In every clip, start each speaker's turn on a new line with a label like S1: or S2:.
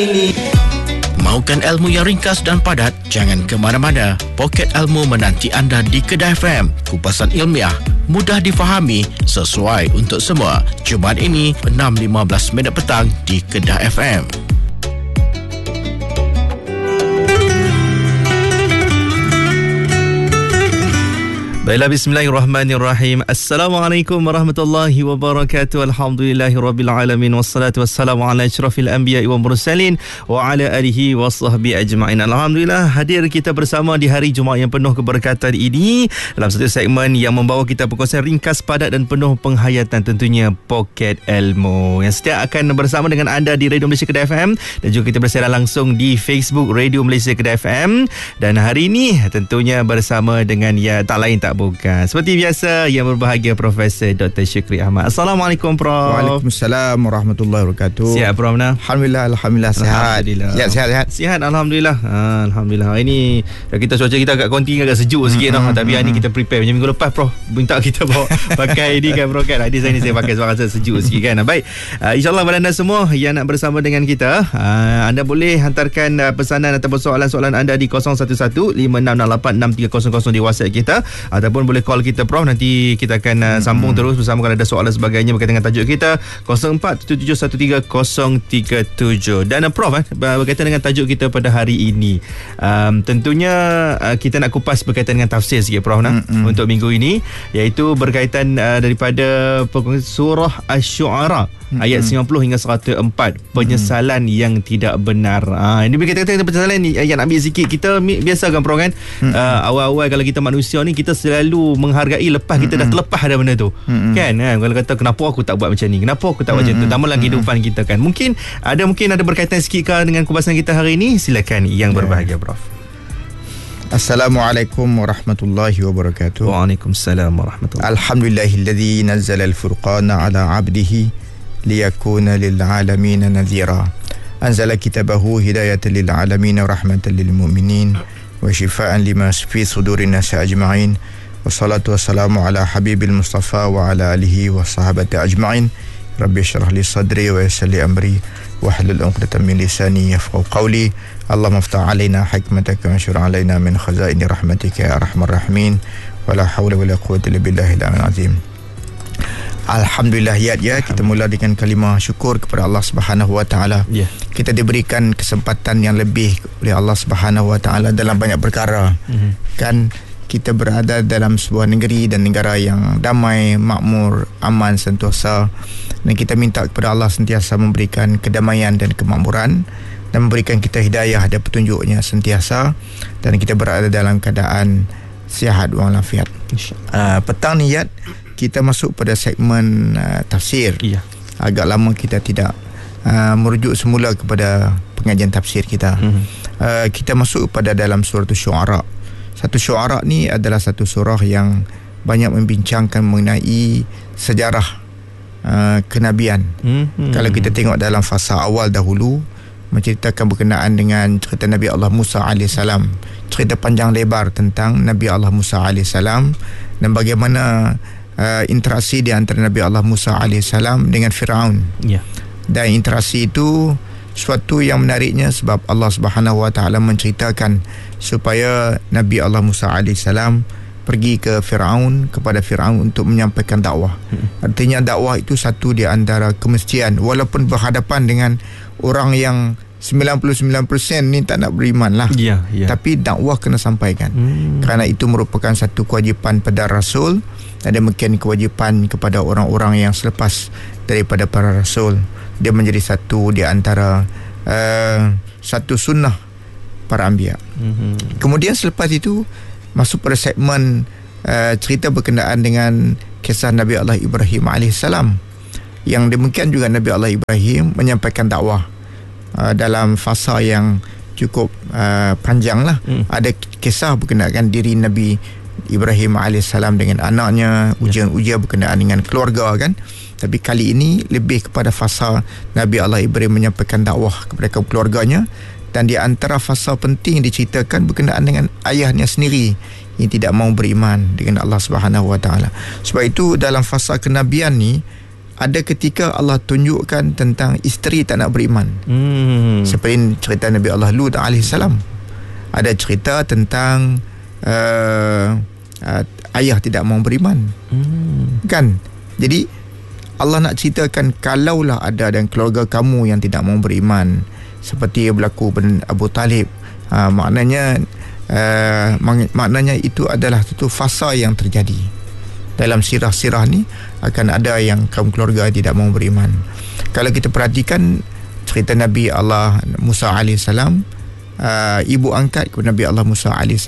S1: Mahukan ilmu yang ringkas dan padat? Jangan ke mana-mana. Poket Ilmu menanti anda di Kedah FM. Kupasan ilmiah, mudah difahami, sesuai untuk semua. Jumaat ini 6.15 petang di Kedah FM.
S2: Baiklah, bismillahirrahmanirrahim. Assalamualaikum warahmatullahi wabarakatuh. Alhamdulillahirrabbilalamin. Wassalatu wassalamu ala asyrafil anbiya'i wa mursalin wa ala alihi wa sahbihi ajma'in. Alhamdulillah, hadir kita bersama di hari Jumaat yang penuh keberkatan ini dalam satu segmen yang membawa kita perkongsian ringkas, padat dan penuh penghayatan, tentunya Poket Ilmu, yang setia akan bersama dengan anda di Radio Malaysia Kedah FM, dan juga kita bersiaran langsung di Facebook Radio Malaysia Kedah FM. Dan hari ini tentunya bersama dengan tak lain tak bukan, seperti biasa, yang berbahagia Profesor Dr. Syukri Ahmad. Assalamualaikum, Prof.
S3: Waalaikumsalam warahmatullahi wabarakatuh.
S2: Sihat, Prof?
S3: Alhamdulillah sihat. Sihat,
S2: Alhamdulillah. Alhamdulillah. Hari ni kita cuaca kita agak konting, agak sejuk sikit tapi hari ni kita prepare. Macam minggu lepas Prof minta kita bawa pakai ni kan, Prof kan. Hari ni saya pakai sebab rasa sejuk sikit kan. Baik, insyaAllah pada anda semua yang nak bersama dengan kita, anda boleh hantarkan pesanan ataupun soalan-soalan anda di 0115686300 di WhatsApp kita, ataupun boleh call kita, Prof. Nanti kita akan sambung terus bersama kalau ada soalan sebagainya berkaitan dengan tajuk kita 0477130037. Dan Prof, berkaitan dengan tajuk kita pada hari ini, tentunya kita nak kupas berkaitan dengan tafsir sikit, Prof, untuk minggu ini, iaitu berkaitan daripada surah Asy-Syu'ara ayat 90 hingga 104, penyesalan yang tidak benar. Ini berkaitan dengan penyesalan yang nak ambil sikit. Kita biasa kan, Prof kan, awal-awal kalau kita manusia ni, kita selalu menghargai lepas kita dah terlepas dah benda tu kan. Kalau kata kenapa aku tak buat macam ni, kenapa aku tak buat macam tu, tambah lagi kehidupan kita kan. Mungkin ada berkaitan sikit dengan kupasan kita hari ini. Silakan yang berbahagia, Prof.
S3: Assalamualaikum warahmatullahi wabarakatuh.
S2: Waalaikumsalam warahmatullahi.
S3: Alhamdulillahilladzi nazzala al-furqana ala 'abdihi liyakuna lil 'alamin nadhira. Anzala kitabahu hidayatan lil 'alamin wa rahmatan lil mu'minin wa shifaa'an lima fi sudurin nas ajma'in. Wassalatu wassalamu ala habibil mustafa wa ala alihi wa sahabati ajma'in. Rabbi syrah li sadri wa yassir li amri wahlul 'uqdatam min lisani yafqahu qawli. Allahumma iftah alaina hikmataka wa anshur alaina min khazaini rahmatika ya arhamar rahimin. Wala hawla wala quwwata illa billahil azim. Alhamdulillah, kita mula dengan kalimah syukur kepada Allah Subhanahu wa taala. Kita diberikan kesempatan yang lebih oleh Allah Subhanahu wa taala dalam banyak perkara. Kan kita berada dalam sebuah negeri dan negara yang damai, makmur, aman, sentosa, dan kita minta kepada Allah sentiasa memberikan kedamaian dan kemakmuran dan memberikan kita hidayah dan petunjuknya sentiasa, dan kita berada dalam keadaan sihat walafiat. Petang ni kita masuk pada segmen tafsir. Agak lama kita tidak merujuk semula kepada pengajian tafsir kita. Kita masuk pada dalam surah Asy-Syu'ara. Satu Syu'ara ni adalah satu surah yang banyak membincangkan mengenai sejarah kenabian. Kalau kita tengok dalam fasa awal dahulu, menceritakan berkenaan dengan cerita Nabi Allah Musa AS, cerita panjang lebar tentang Nabi Allah Musa AS dan bagaimana interaksi di antara Nabi Allah Musa AS dengan Firaun. Dan interaksi itu suatu yang menariknya sebab Allah Subhanahu wa taala menceritakan supaya Nabi Allah Musa AS pergi ke Firaun, kepada Firaun untuk menyampaikan dakwah. Artinya dakwah itu satu di antara kemestian, walaupun berhadapan dengan orang yang 99% ni tak nak beriman lah. Tapi dakwah kena sampaikan. Kerana itu merupakan satu kewajipan pada Rasul, dan demikian kewajipan kepada orang-orang yang selepas daripada para Rasul. Dia menjadi satu di antara satu sunnah para anbiya. Kemudian selepas itu masuk pada segmen cerita berkenaan dengan kisah Nabi Allah Ibrahim AS, yang demikian juga Nabi Allah Ibrahim menyampaikan dakwah dalam fasa yang cukup panjang lah. Ada kisah berkenaan diri Nabi Ibrahim AS dengan anaknya, ujian-ujian berkenaan dengan keluarga kan. Tapi kali ini lebih kepada fasa Nabi Allah Ibrahim menyampaikan dakwah kepada kaum keluarganya, dan di antara fasa penting diceritakan berkenaan dengan ayahnya sendiri yang tidak mau beriman dengan Allah Subhanahu wa taala. Sebab itu dalam fasa kenabian ni ada ketika Allah tunjukkan tentang isteri tak nak beriman. Seperti cerita Nabi Allah Lut AS. Ada cerita tentang ayah tidak mau beriman. Kan? Jadi Allah nak ceritakan, kalaulah ada dan keluarga kamu yang tidak mau beriman, seperti yang berlaku pada Abu Talib, maknanya itu adalah satu fasa yang terjadi. Dalam sirah-sirah ni akan ada yang kaum keluarga tidak mau beriman. Kalau kita perhatikan cerita Nabi Allah Musa AS, ibu angkat kepada Nabi Allah Musa AS,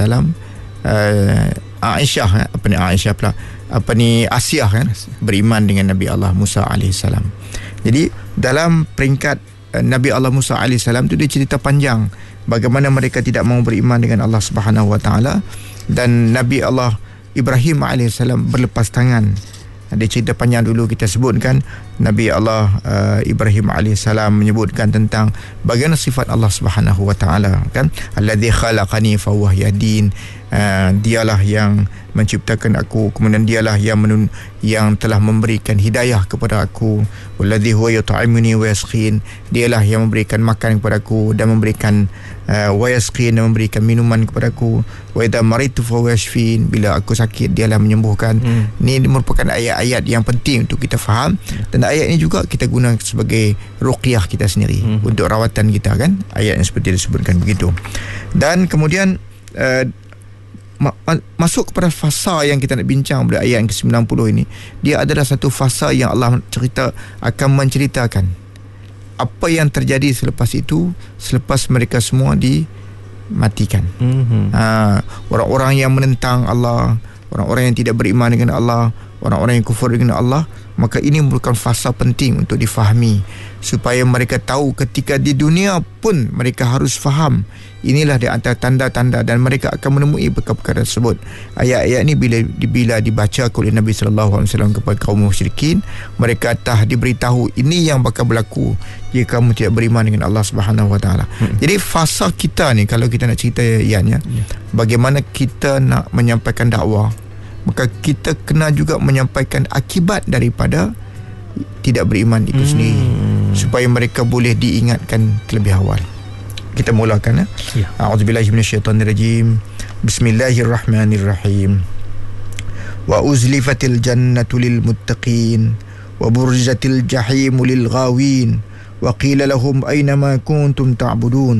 S3: Asyah kan, beriman dengan Nabi Allah Musa AS. Jadi dalam peringkat Nabi Allah Musa AS tu, dia cerita panjang bagaimana mereka tidak mau beriman dengan Allah Subhanahu Wa Taala, dan Nabi Allah Ibrahim AS berlepas tangan. Dia cerita panjang dulu kita sebutkan. Nabi Allah Ibrahim AS menyebutkan tentang bagaimana sifat Allah Subhanahu Wa Taala, kan, alladzi khalaqani fa huwa yahdin, dialah yang menciptakan aku, kemudian dialah yang telah memberikan hidayah kepada aku, walladzi huwa yut'imuni wa yasqin, dialah yang memberikan makan kepada aku dan memberikan wa yasqin, dan memberikan minuman kepada aku, wa idza maritu fa huwa yashfin, bila aku sakit dialah menyembuhkan. Ini merupakan ayat-ayat yang penting untuk kita faham, dan ayat ini juga kita guna sebagai ruqyah kita sendiri untuk rawatan kita, kan, ayat yang seperti disebutkan begitu. Dan kemudian masuk kepada fasa yang kita nak bincang pada ayat yang ke-90 ini. Dia adalah satu fasa yang Allah akan menceritakan apa yang terjadi selepas itu, selepas mereka semua dimatikan. Orang-orang yang menentang Allah, orang-orang yang tidak beriman dengan Allah, orang-orang yang kufur dengan Allah, maka ini merupakan fasa penting untuk difahami, supaya mereka tahu ketika di dunia pun mereka harus faham. Inilah di antara tanda-tanda, dan mereka akan menemui perkara-perkara tersebut. Ayat-ayat ini bila dibaca oleh Nabi SAW kepada kaum musyrikin, mereka telah diberitahu ini yang bakal berlaku jika kamu tidak beriman dengan Allah Subhanahu Wa Taala. Jadi fasa kita ni, kalau kita nak cerita ayatnya, bagaimana kita nak menyampaikan dakwah, maka kita kena juga menyampaikan akibat daripada tidak beriman itu sendiri, supaya mereka boleh diingatkan terlebih awal. Kita mulakan. A'udzubillahi minasyaitonirrajim. Bismillahirrahmanirrahim. Wa uzlifatil jannatu lil muttaqin wa burzatil jahimu lil ghawin wa qila lahum aina ma kuntum ta'budun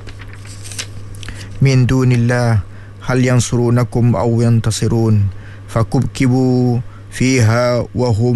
S3: min dunillah hal yansurunakum aw yantasirun fakubkibu fiha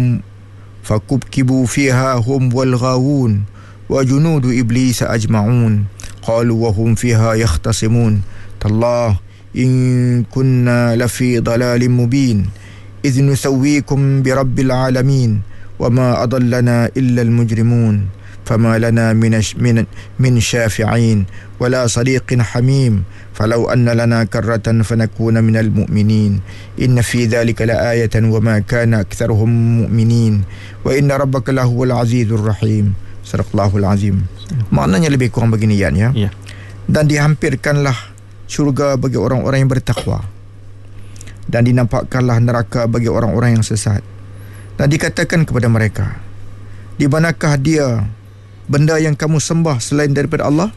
S3: hum wal ghawun wa junudu iblis ajma'un qalu wa hum fiha yakhtasimun tallah in kunna lafi dalalin mubin idh nusawwikum bi rabbil alamin wa ma adallana illa al mujrimun fama lana min syafi'in wala sadiqin hamim falau anna lana karratan fanakuna minal mu'minin inna fi dhalika laayatan wa ma kana aktharuhum mu'minin wa inna rabbaka lahuwal azizur rahim. Sadaqallahul azim. Maknanya lebih kurang begini ya. Dan dihampirkanlah syurga bagi orang-orang yang bertakwa, dan dinampakkanlah neraka bagi orang-orang yang sesat, dan dikatakan kepada mereka, di manakah dia benda yang kamu sembah selain daripada Allah?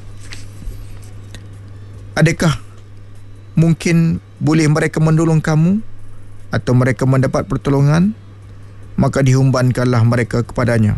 S3: Adakah mungkin boleh mereka menolong kamu atau mereka mendapat pertolongan? Maka dihumbankanlah mereka kepadanya,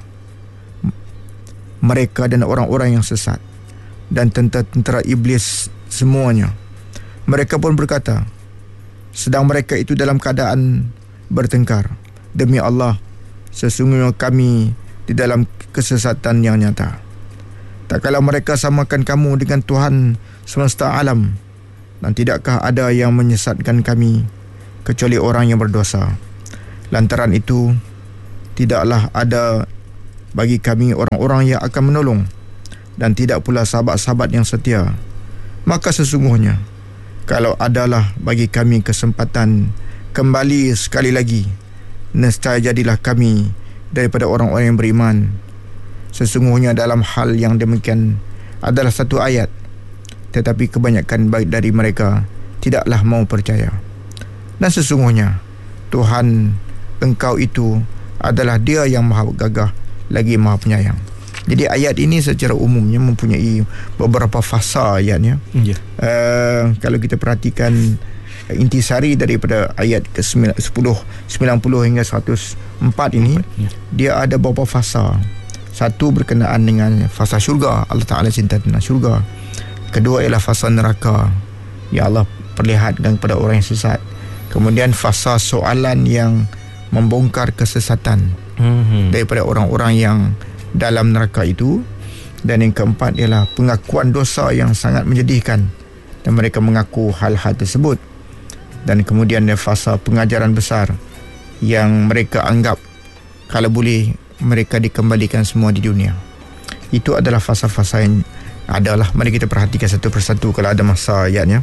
S3: mereka dan orang-orang yang sesat dan tentera-tentera iblis semuanya. Mereka pun berkata, sedang mereka itu dalam keadaan bertengkar, demi Allah, sesungguhnya kami di dalam kesesatan yang nyata. Tak kala mereka samakan kamu dengan Tuhan semesta alam, dan tidakkah ada yang menyesatkan kami kecuali orang yang berdosa. Lantaran itu, tidaklah ada bagi kami orang-orang yang akan menolong, dan tidak pula sahabat-sahabat yang setia. Maka sesungguhnya, kalau adalah bagi kami kesempatan kembali sekali lagi, nescaya jadilah kami daripada orang-orang yang beriman. Sesungguhnya dalam hal yang demikian adalah satu ayat, tetapi kebanyakan baik dari mereka tidaklah mau percaya. Dan sesungguhnya Tuhan engkau itu adalah Dia yang maha gagah lagi maha penyayang. Jadi ayat ini secara umumnya mempunyai beberapa fasa ayatnya. Kalau kita perhatikan intisari daripada ayat ke-10, 90 hingga 104 ini, dia ada beberapa fasa. Satu berkenaan dengan fasa syurga, Allah Ta'ala cinta tentang syurga. Kedua ialah fasa neraka, ya Allah perlihatkan kepada orang yang sesat. Kemudian fasa soalan yang membongkar kesesatan daripada orang-orang yang dalam neraka itu. Dan yang keempat ialah pengakuan dosa yang sangat menyedihkan, dan mereka mengaku hal-hal tersebut. Dan kemudian ada fasa pengajaran besar yang mereka anggap kalau boleh mereka dikembalikan semua di dunia. Itu adalah fasa-fasa yang adalah. Mari kita perhatikan satu persatu kalau ada masa ayatnya.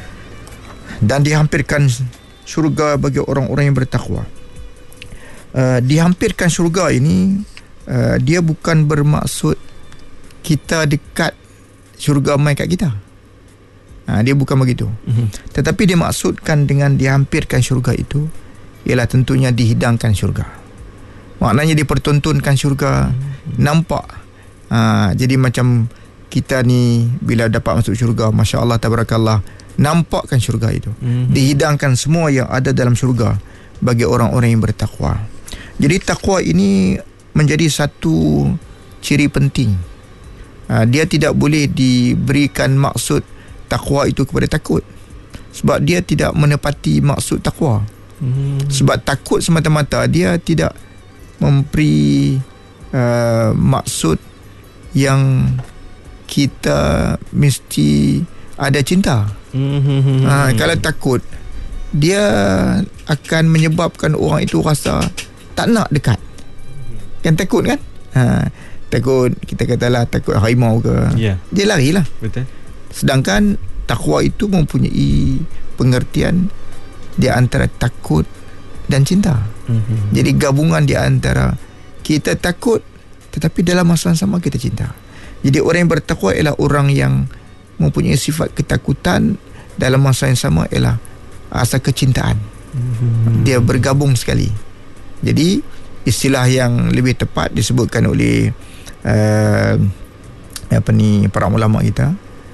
S3: Dan dihampirkan syurga bagi orang-orang yang bertakwa. Dihampirkan syurga ini, dia bukan bermaksud kita dekat syurga mai kat kita. Dia bukan begitu. Tetapi dia maksudkan dengan dihampirkan syurga itu ialah tentunya dihidangkan syurga. Maknanya dipertontonkan syurga, nampak. Jadi macam kita ni bila dapat masuk syurga, Masya Allah, tabarakallah, nampakkan syurga itu. Dihidangkan semua yang ada dalam syurga bagi orang-orang yang bertakwa. Jadi takwa ini menjadi satu ciri penting. Dia tidak boleh diberikan maksud takwa itu kepada takut, sebab dia tidak menepati maksud takwa. Sebab takut semata-mata dia tidak memberi maksud yang kita mesti ada cinta. Kalau takut, dia akan menyebabkan orang itu rasa tak nak dekat. Kan takut kan? Takut, kita katalah takut harimau ke, dia larilah.
S2: Betul.
S3: Sedangkan takwa itu mempunyai pengertian di antara takut dan cinta. Jadi gabungan di antara kita takut tetapi dalam masa yang sama kita cinta. Jadi orang yang bertakwa ialah orang yang mempunyai sifat ketakutan, dalam masa yang sama ialah rasa kecintaan. Dia bergabung sekali. Jadi istilah yang lebih tepat disebutkan oleh para ulama kita,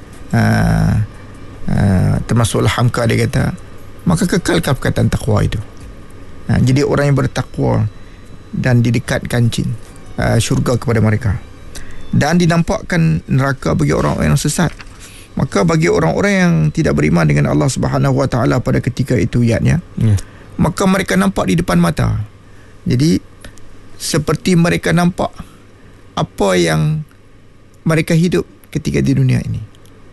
S3: termasuk Al-Hamka, dia kata maka kekalkan perkataan takwa itu. Jadi orang yang bertakwa dan didekatkan syurga kepada mereka, dan dinampakkan neraka bagi orang-orang yang sesat. Maka bagi orang-orang yang tidak beriman dengan Allah Subhanahu Wa Taala pada ketika itu maka mereka nampak di depan mata. Jadi seperti mereka nampak apa yang mereka hidup ketika di dunia ini.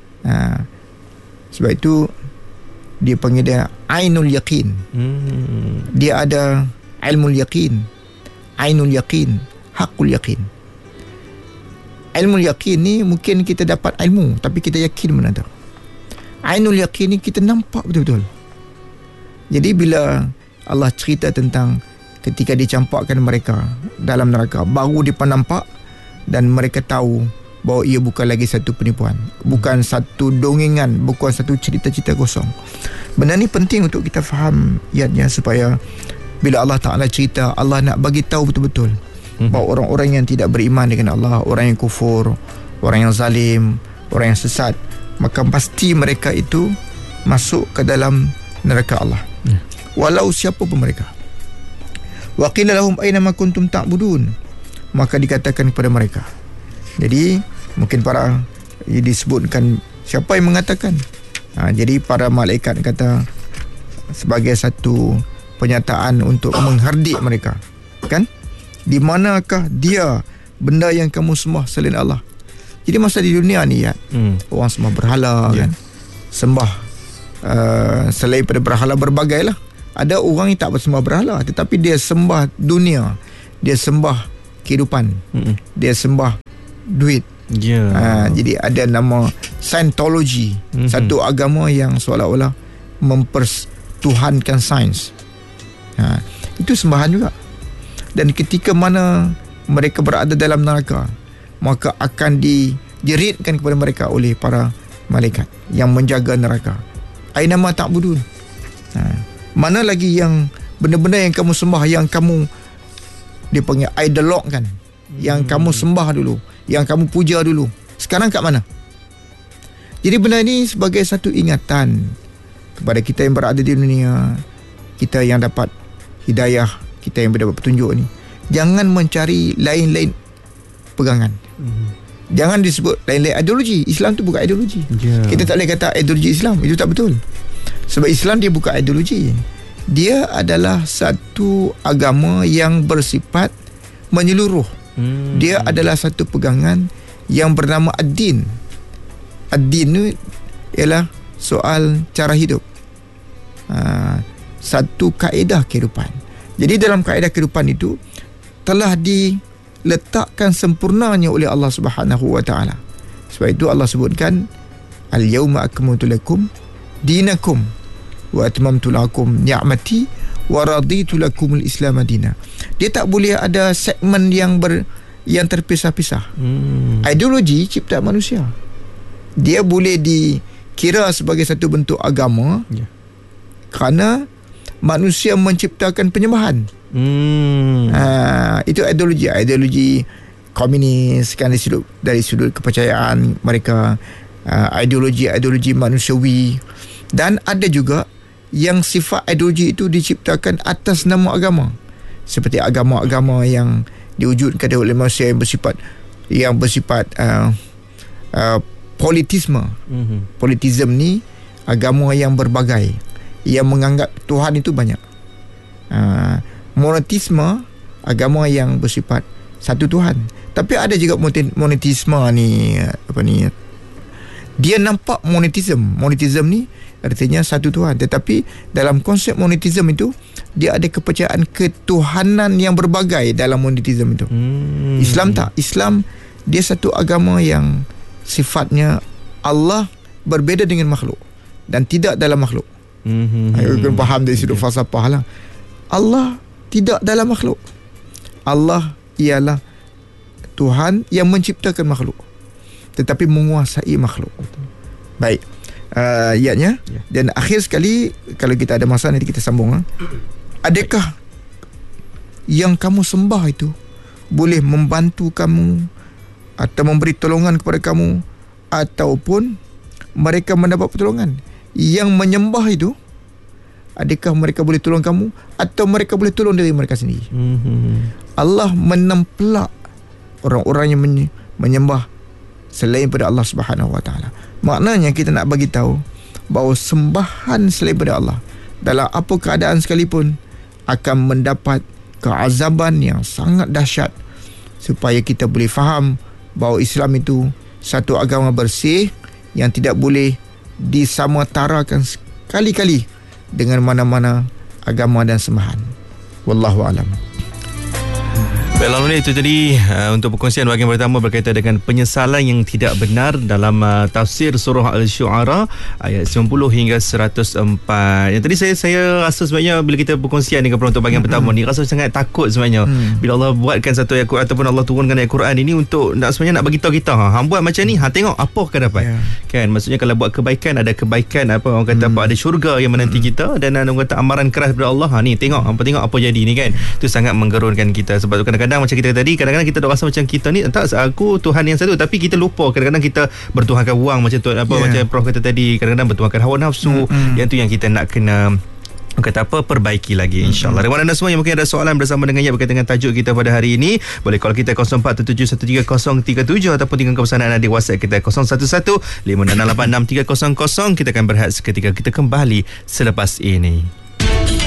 S3: Sebab itu dia panggil dia ainul yaqin. Dia ada ilmul yaqin, ainul yaqin, haqqul yaqin. Ilmul yaqin ni mungkin kita dapat ilmu tapi kita yakin benda tu. Ainul yaqin ni kita nampak betul-betul. Jadi bila Allah cerita tentang ketika dicampakkan mereka dalam neraka, baru dia nampak dan mereka tahu bahawa ia bukan lagi satu penipuan, bukan satu dongengan, bukan satu cerita-cerita kosong. Benda ni penting untuk kita faham ayatnya, supaya bila Allah Ta'ala cerita, Allah nak bagi tahu betul-betul bahawa orang-orang yang tidak beriman dengan Allah, orang yang kufur, orang yang zalim, orang yang sesat, maka pasti mereka itu masuk ke dalam neraka Allah, walau siapa pun mereka. Wa qila lahum aina ma kuntum ta'budun, maka dikatakan kepada mereka. Jadi mungkin disebutkan siapa yang mengatakan. Jadi para malaikat kata sebagai satu penyataan untuk menghardik mereka, kan? Di manakah dia benda yang kamu sembah selain Allah? Jadi masa di dunia ni orang sembah berhala, kan? Sembah selain pada berhala berbagai lah. Ada orang yang tak bersembah berhala, tetapi dia sembah dunia, dia sembah kehidupan, dia sembah duit. Jadi ada nama Scientology, satu agama yang seolah-olah mempertuhankan sains. Itu sembahan juga. Dan ketika mana mereka berada dalam neraka, maka akan dijeritkan kepada mereka oleh para malaikat yang menjaga neraka. Aina ma ta'budun, mana lagi yang benda-benda yang kamu sembah, yang kamu dia panggil idolog kan, yang kamu sembah dulu, yang kamu puja dulu, sekarang kat mana? Jadi benda ni sebagai satu ingatan kepada kita yang berada di dunia, kita yang dapat hidayah, kita yang mendapat petunjuk ni, jangan mencari lain-lain pegangan. Jangan disebut lain-lain ideologi. Islam tu bukan ideologi. Kita tak boleh kata ideologi Islam, itu tak betul. Sebab Islam dia bukan ideologi. Dia adalah satu agama yang bersifat menyeluruh. Dia adalah satu pegangan yang bernama ad-din. Ad-din ni ialah soal cara hidup, satu kaedah kehidupan. Jadi dalam kaedah kehidupan itu telah diletakkan sempurnanya oleh Allah Subhanahu wa taala. Sebab itu Allah sebutkan al-yauma akmaltu lakum dinakum wa atmamtu lakum ni'mati wa raditu lakum al-islam madina. Dia tak boleh ada segmen yang terpisah-pisah. Ideologi ciptaan manusia, dia boleh dikira sebagai satu bentuk agama kerana manusia menciptakan penyembahan. Itu ideologi komunis kan, dari sudut kepercayaan mereka, ideologi manusiawi. Dan ada juga yang sifat ideologi itu diciptakan atas nama agama, seperti agama-agama yang diwujudkan oleh manusia yang bersifat politisme. Politisme ni agama yang berbagai, yang menganggap Tuhan itu banyak. Monotisme, agama yang bersifat satu Tuhan. Tapi ada juga monotisme ni, dia nampak monotisme ni artinya satu Tuhan, tetapi dalam konsep monotisme itu dia ada kepercayaan ketuhanan yang berbagai dalam monotisme itu. Islam tak. Islam dia satu agama yang sifatnya Allah berbeda dengan makhluk dan tidak dalam makhluk. Kena faham dari sudut falsafah lah. Allah tidak dalam makhluk. Allah ialah Tuhan yang menciptakan makhluk, tetapi menguasai makhluk. Baik, ayatnya. Dan akhir sekali, kalau kita ada masa nanti kita sambung. Adakah yang kamu sembah itu boleh membantu kamu atau memberi tolongan kepada kamu, ataupun mereka mendapat pertolongan? Yang menyembah itu, adakah mereka boleh tolong kamu atau mereka boleh tolong diri mereka sendiri? Allah menempelak orang-orang yang menyembah selain pada Allah Subhanahu wa taala. Maknanya kita nak bagi tahu bahawa sembahan selain pada Allah dalam apa keadaan sekalipun akan mendapat keazaban yang sangat dahsyat, supaya kita boleh faham bahawa Islam itu satu agama bersih yang tidak boleh disamatarakan sekali-kali dengan mana-mana agama dan sembahan. Wallahu a'lam.
S2: Baiklah, itu tadi untuk perkongsian bahagian pertama berkaitan dengan penyesalan yang tidak benar dalam tafsir surah Al-Syu'ara ayat 90 hingga 104. Yang tadi saya rasa sebenarnya bila kita perkongsian dengan penonton bahagian pertama ni, rasa sangat takut sebenarnya bila Allah buatkan satu ayat Quran ataupun Allah turunkan ayat Quran ini untuk sebenarnya nak bagi tahu kita, hang buat macam ni, tengok apa akan dapat. Kan, maksudnya kalau buat kebaikan, ada kebaikan, apa orang kata apa, ada syurga yang menanti kita, dan orang kata amaran keras daripada Allah, ni tengok apa jadi ni kan. Itu sangat menggerunkan kita. Sebab tu kadang-kadang macam kita tadi, kadang-kadang kita dah rasa macam kita ni tak, aku Tuhan yang satu, tapi kita lupa kadang-kadang kita bertuhankan wang macam tu, macam Prof kata tadi, kadang-kadang bertuhankan hawa nafsu. Yang tu yang kita nak kena perbaiki lagi, insyaAllah. Rewan anda semua yang mungkin ada soalan bersama dengannya berkaitan dengan tajuk kita pada hari ini, boleh call kita 0477130037 ataupun tinggalkan pesanan anda di WhatsApp kita 0115668300. Kita akan berehat seketika, kita kembali selepas ini.